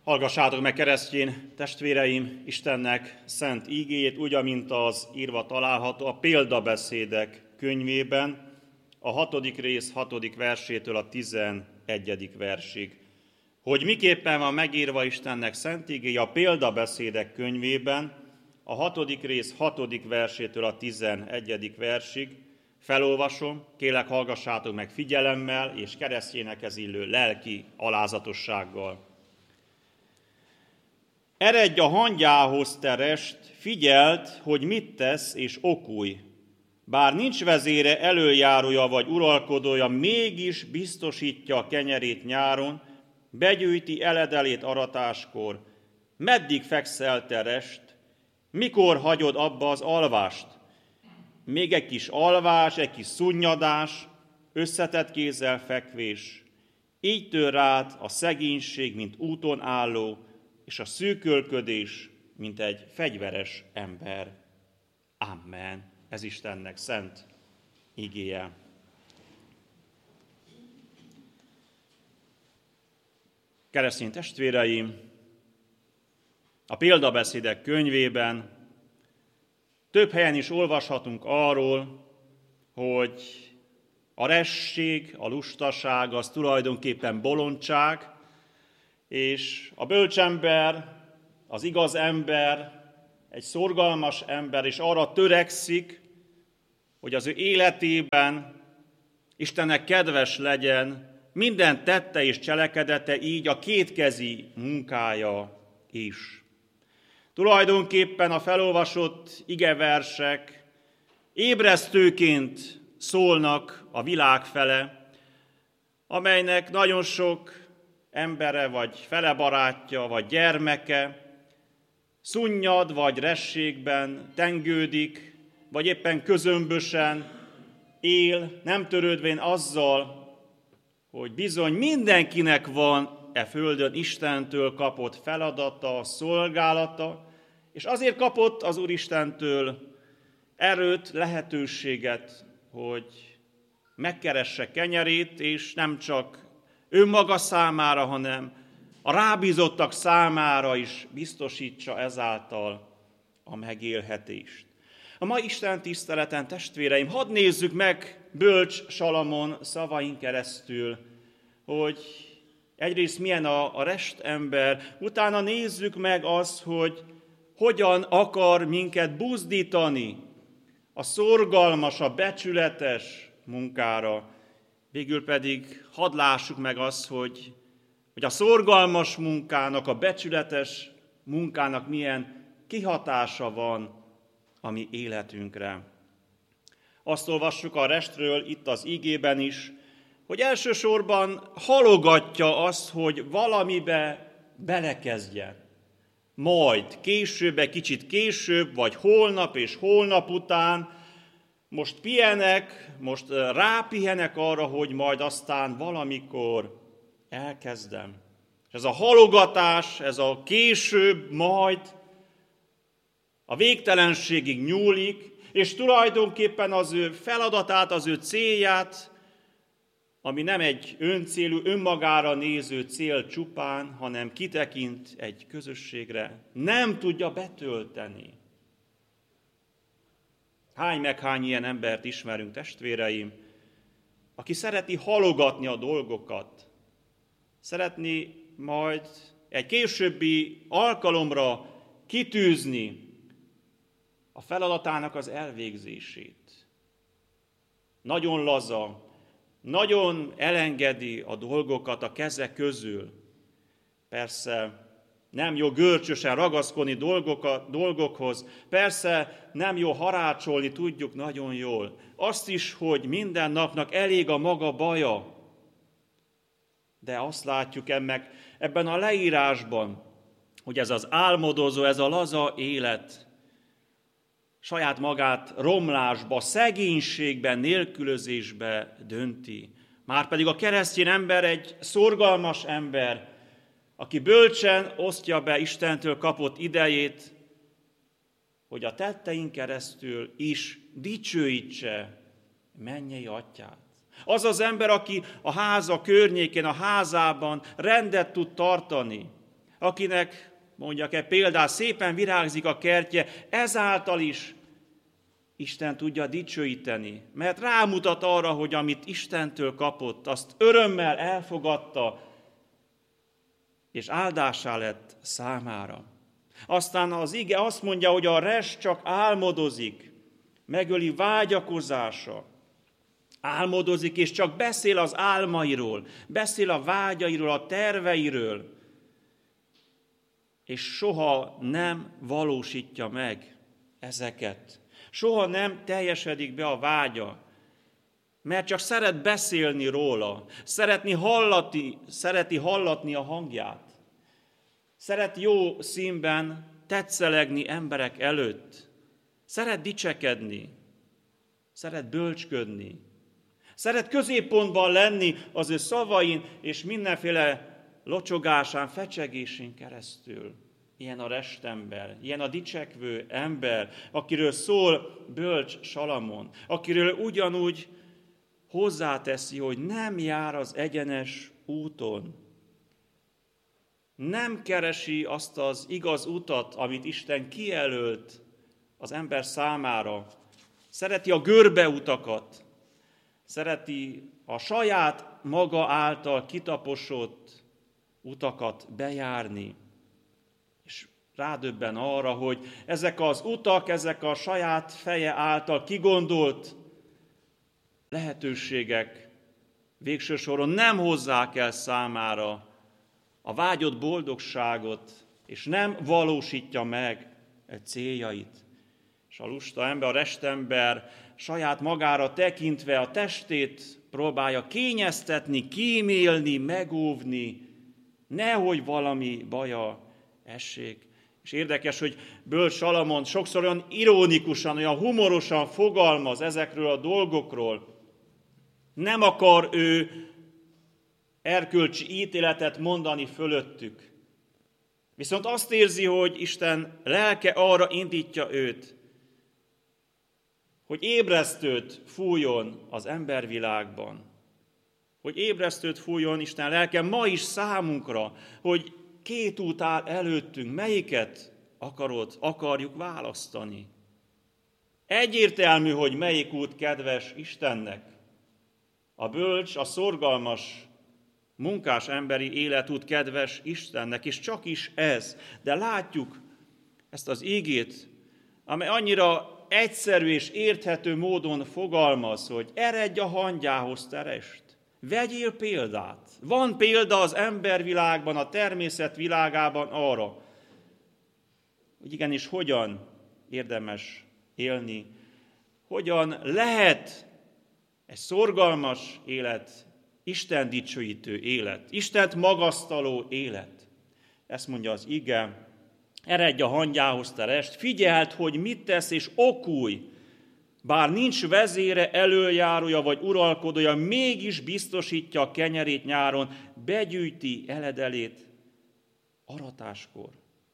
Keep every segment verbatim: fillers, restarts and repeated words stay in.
Hallgassátok meg, keresztény testvéreim, Istennek szent ígéjét, úgy, amint az írva található a Példabeszédek könyvében, a hatodik rész hatodik versétől a tizenegyedik versig. Hogy miképpen van megírva Istennek szent ígéje a Példabeszédek könyvében, a hatodik rész hatodik versétől a tizenegyedik versig, felolvasom, kérlek hallgassátok meg figyelemmel és keresztjénekhez illő lelki alázatossággal. Eredj a hangyához, te rest, figyeld, hogy mit tesz, és okulj. Bár nincs vezére, elöljárója vagy uralkodója, mégis biztosítja a kenyerét nyáron, begyűjti eledelét aratáskor. Meddig fekszel, te rest? Mikor hagyod abba az alvást? Még egy kis alvás, egy kis szunnyadás, összetett kézzel fekvés. Így tör rád a szegénység, mint úton álló, és a szűkölködés, mint egy fegyveres ember. Amen. Ez Istennek szent igéje. Keresztény testvéreim, a Példabeszédek könyvében több helyen is olvashatunk arról, hogy a resség, a lustaság az tulajdonképpen bolondság, és a bölcsember, az igaz ember, egy szorgalmas ember, és arra törekszik, hogy az ő életében Istennek kedves legyen, minden tette és cselekedete, így a kétkezi munkája is. Tulajdonképpen a felolvasott igeversek ébresztőként szólnak a világ fele, amelynek nagyon sok embere, vagy fele barátja, vagy gyermeke szunnyad, vagy rességben tengődik, vagy éppen közömbösen él, nem törődvén azzal, hogy bizony mindenkinek van e földön Istentől kapott feladata, szolgálata, és azért kapott az Úristentől erőt, lehetőséget, hogy megkeresse kenyerét, és nem csak önmaga számára, hanem a rábízottak számára is biztosítsa ezáltal a megélhetést. A mai Isten tiszteleten, testvéreim, hadd nézzük meg bölcs Salamon szavain keresztül, hogy egyrészt milyen a, a restember, utána nézzük meg azt, hogy hogyan akar minket buzdítani a szorgalmas, a becsületes munkára. Végül pedig hadd lássuk meg azt, hogy, hogy a szorgalmas munkának, a becsületes munkának milyen kihatása van a mi életünkre. Azt olvassuk a restről itt az igében is, hogy elsősorban halogatja azt, hogy valamibe belekezdjen. Majd később, egy kicsit később, vagy holnap és holnap után, most pihenek, most rápihenek arra, hogy majd aztán valamikor elkezdem. És ez a halogatás, ez a később, majd a végtelenségig nyúlik, és tulajdonképpen az ő feladatát, az ő célját, ami nem egy öncélú, önmagára néző cél csupán, hanem kitekint egy közösségre, nem tudja betölteni. Hány meg hány ilyen embert ismerünk, testvéreim, aki szereti halogatni a dolgokat, szeretni majd egy későbbi alkalomra kitűzni a feladatának az elvégzését. Nagyon laza, nagyon elengedi a dolgokat a keze közül. Persze nem jó görcsösen ragaszkodni dolgokat, dolgokhoz, persze nem jó harácsolni, tudjuk nagyon jól. Azt is, hogy minden napnak elég a maga baja. De azt látjuk ennek, ebben a leírásban, hogy ez az álmodozó, ez a laza élet saját magát romlásba, szegénységben, nélkülözésbe dönti. Márpedig a keresztény ember egy szorgalmas ember, aki bölcsen osztja be Istentől kapott idejét, hogy a tetteink keresztül is dicsőítse mennyei atyát. Az az ember, aki a háza környékén, a házában rendet tud tartani, akinek, mondjak-e példát, szépen virágzik a kertje, ezáltal is Isten tudja dicsőíteni, mert rámutat arra, hogy amit Istentől kapott, azt örömmel elfogadta, és áldássá lett számára. Aztán az ige azt mondja, hogy a res csak álmodozik, megöli vágyakozása. Álmodozik, és csak beszél az álmairól, beszél a vágyairól, a terveiről, és soha nem valósítja meg ezeket. Soha nem teljesedik be a vágya, mert csak szeret beszélni róla, szeretni hallati, szereti hallatni a hangját, szeret jó színben tetszelegni emberek előtt, szeret dicsekedni, szeret bölcsködni, szeret középpontban lenni az ő szavain és mindenféle locsogásán, fecsegésén keresztül. Ilyen a restember, ilyen a dicsekvő ember, akiről szól bölcs Salamon, akiről ugyanúgy hozzáteszi, hogy nem jár az egyenes úton. Nem keresi azt az igaz utat, amit Isten kijelölt az ember számára. Szereti a görbeutakat, szereti a saját maga által kitaposott utakat bejárni. És rádöbben arra, hogy ezek az utak, ezek a saját feje által kigondolt lehetőségek végső soron nem hozzák el számára a vágyott boldogságot, és nem valósítja meg egy céljait. És a lusta ember, a restember saját magára tekintve a testét próbálja kényeztetni, kímélni, megóvni, nehogy valami baja essék. És érdekes, hogy bölcs Salamon sokszor olyan ironikusan, olyan humorosan fogalmaz ezekről a dolgokról. Nem akar ő erkölcsi ítéletet mondani fölöttük. Viszont azt érzi, hogy Isten lelke arra indítja őt, hogy ébresztőt fújjon az embervilágban. Hogy ébresztőt fújjon Isten lelke ma is számunkra, hogy két út áll előttünk, melyiket akarod, akarjuk választani. Egyértelmű, hogy melyik út kedves Istennek. A bölcs, a szorgalmas, munkás emberi életút kedves Istennek, és csak is ez. De látjuk ezt az ígét, amely annyira egyszerű és érthető módon fogalmaz, hogy eredj a hangyához, terest. Vegyél példát. Van példa az embervilágban, a természet világában arra, hogy igenis hogyan érdemes élni, hogyan lehet egy szorgalmas élet, Isten dicsőítő élet, Istent magasztaló élet. Ezt mondja az ige, eredj a hangyához, terest, figyeld, hogy mit tesz, és okulj, bár nincs vezére, elöljárója vagy uralkodója, mégis biztosítja a kenyerét nyáron, begyűjti eledelét aratáskor.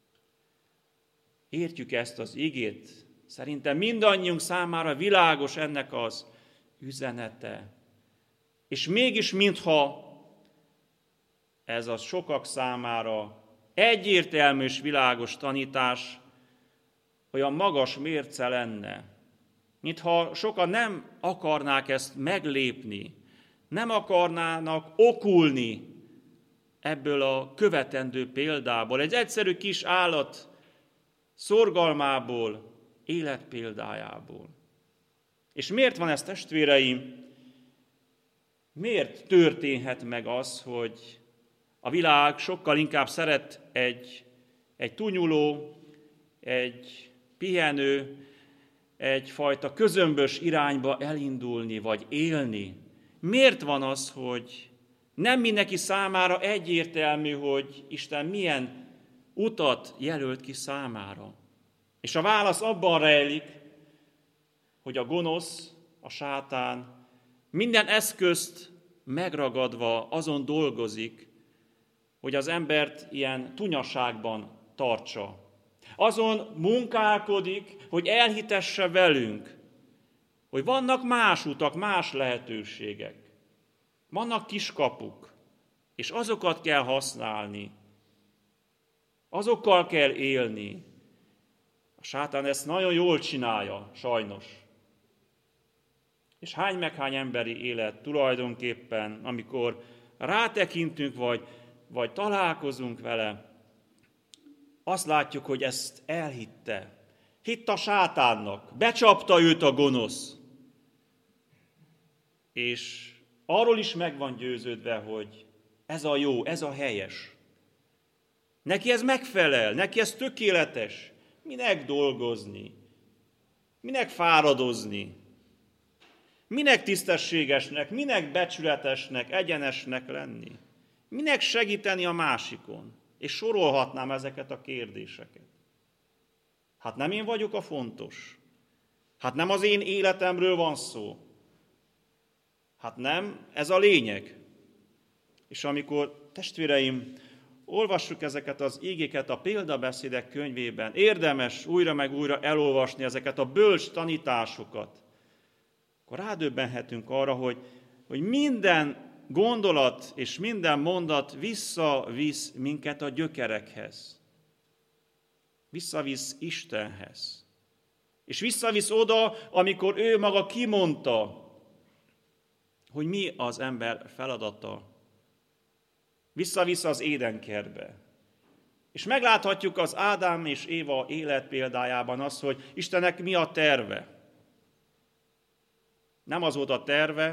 Értjük ezt az igét? Szerintem mindannyiunk számára világos ennek az üzenete. És mégis, mintha ez a sokak számára egyértelmű és világos tanítás, olyan magas mérce lenne, mintha sokan nem akarnák ezt meglépni, nem akarnának okulni ebből a követendő példából, egy egyszerű kis állat szorgalmából, életpéldájából. És miért van ez, testvéreim? Miért történhet meg az, hogy a világ sokkal inkább szeret egy, egy túnyuló, egy pihenő, egyfajta közömbös irányba elindulni, vagy élni? Miért van az, hogy nem mindenki számára egyértelmű, hogy Isten milyen utat jelölt ki számára? És a válasz abban rejlik, hogy a gonosz, a sátán minden eszközt megragadva azon dolgozik, hogy az embert ilyen tunyaságban tartsa. Azon munkálkodik, hogy elhitesse velünk, hogy vannak más utak, más lehetőségek. Vannak kiskapuk, és azokat kell használni. Azokkal kell élni. A sátán ezt nagyon jól csinálja, sajnos. És hány meg hány emberi élet tulajdonképpen, amikor rátekintünk, vagy, vagy találkozunk vele, azt látjuk, hogy ezt elhitte. Hitt a sátánnak, becsapta őt a gonosz. És arról is meg van győződve, hogy ez a jó, ez a helyes. Neki ez megfelel, neki ez tökéletes. Minek dolgozni? Minek fáradozni? Minek tisztességesnek, minek becsületesnek, egyenesnek lenni? Minek segíteni a másikon? És sorolhatnám ezeket a kérdéseket. Hát nem én vagyok a fontos. Hát nem az én életemről van szó. Hát nem, ez a lényeg. És amikor, testvéreim, olvassuk ezeket az ígéket a példabeszédek könyvében, érdemes újra meg újra elolvasni ezeket a bölcs tanításokat, akkor rádöbbenhetünk arra, hogy, hogy minden gondolat és minden mondat visszavisz minket a gyökerekhez. Visszavisz Istenhez. És visszavisz oda, amikor ő maga kimondta, hogy mi az ember feladata. Visszavisz az édenkertbe. És megláthatjuk az Ádám és Éva életpéldájában azt, hogy Istennek mi a terve. Nem az volt a terve,